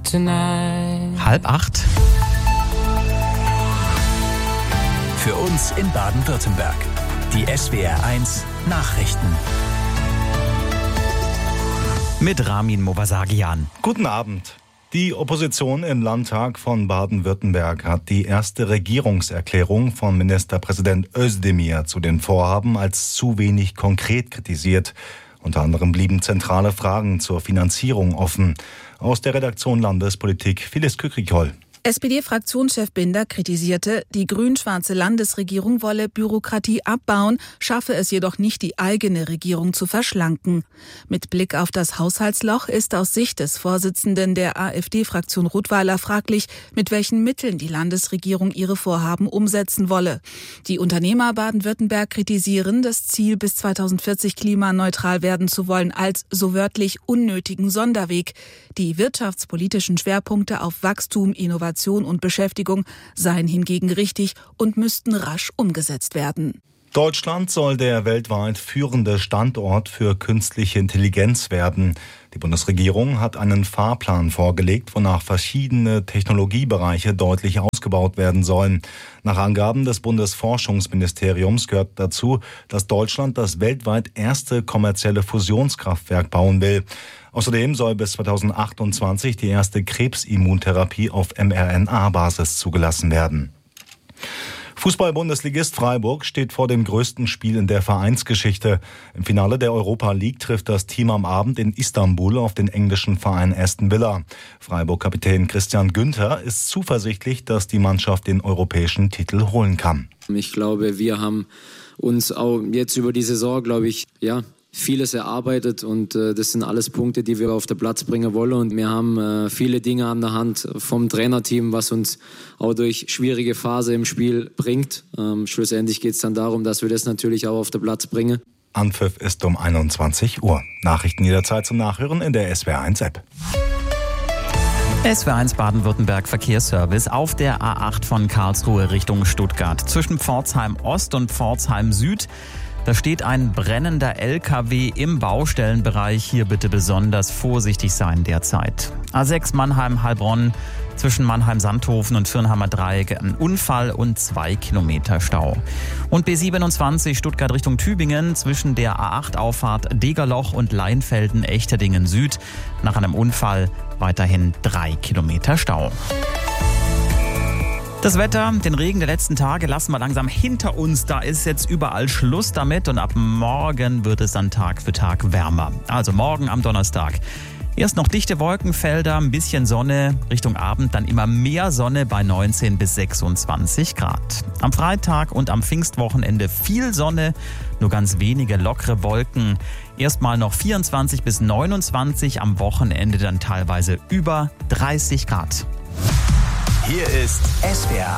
tonight. 7:30. Für uns in Baden-Württemberg. Die SWR1 Nachrichten. Mit Ramin Movasagian. Guten Abend. Die Opposition im Landtag von Baden-Württemberg hat die erste Regierungserklärung von Ministerpräsident Özdemir zu den Vorhaben als zu wenig konkret kritisiert. Unter anderem blieben zentrale Fragen zur Finanzierung offen. Aus der Redaktion Landespolitik Phyllis Kükrikol. SPD-Fraktionschef Binder kritisierte, die grün-schwarze Landesregierung wolle Bürokratie abbauen, schaffe es jedoch nicht, die eigene Regierung zu verschlanken. Mit Blick auf das Haushaltsloch ist aus Sicht des Vorsitzenden der AfD-Fraktion Rottweiler fraglich, mit welchen Mitteln die Landesregierung ihre Vorhaben umsetzen wolle. Die Unternehmer Baden-Württemberg kritisieren, das Ziel, bis 2040 klimaneutral werden zu wollen, als so wörtlich unnötigen Sonderweg. Die wirtschaftspolitischen Schwerpunkte auf Wachstum, Innovation und Beschäftigung seien hingegen richtig und müssten rasch umgesetzt werden. Deutschland soll der weltweit führende Standort für künstliche Intelligenz werden. Die Bundesregierung hat einen Fahrplan vorgelegt, wonach verschiedene Technologiebereiche deutlich ausgebaut werden sollen. Nach Angaben des Bundesforschungsministeriums gehört dazu, dass Deutschland das weltweit erste kommerzielle Fusionskraftwerk bauen will. Außerdem soll bis 2028 die erste Krebsimmuntherapie auf mRNA-Basis zugelassen werden. Fußball-Bundesligist Freiburg steht vor dem größten Spiel in der Vereinsgeschichte. Im Finale der Europa League trifft das Team am Abend in Istanbul auf den englischen Verein Aston Villa. Freiburg-Kapitän Christian Günther ist zuversichtlich, dass die Mannschaft den europäischen Titel holen kann. Ich glaube, wir haben uns auch jetzt über die Saison, vieles erarbeitet und das sind alles Punkte, die wir auf den Platz bringen wollen und wir haben viele Dinge an der Hand vom Trainerteam, was uns auch durch schwierige Phase im Spiel bringt. Schlussendlich geht es dann darum, dass wir das natürlich auch auf den Platz bringen. Anpfiff ist um 21 Uhr. Nachrichten jederzeit zum Nachhören in der SWR1-App. SWR1 Baden-Württemberg Verkehrsservice auf der A8 von Karlsruhe Richtung Stuttgart. Zwischen Pforzheim Ost und Pforzheim Süd. Da steht ein brennender LKW im Baustellenbereich. Hier bitte besonders vorsichtig sein derzeit. A6 Mannheim-Heilbronn zwischen Mannheim-Sandhofen und Firnheimer Dreieck. Ein Unfall und 2 Kilometer Stau. Und B27 Stuttgart Richtung Tübingen zwischen der A8-Auffahrt Degerloch und Leinfelden-Echterdingen Süd. Nach einem Unfall weiterhin 3 Kilometer Stau. Das Wetter, den Regen der letzten Tage lassen wir langsam hinter uns. Da ist jetzt überall Schluss damit und ab morgen wird es dann Tag für Tag wärmer. Also morgen am Donnerstag. Erst noch dichte Wolkenfelder, ein bisschen Sonne, Richtung Abend dann immer mehr Sonne bei 19 bis 26 Grad. Am Freitag und am Pfingstwochenende viel Sonne, nur ganz wenige lockere Wolken. Erstmal noch 24 bis 29, am Wochenende dann teilweise über 30 Grad. Hier ist SWR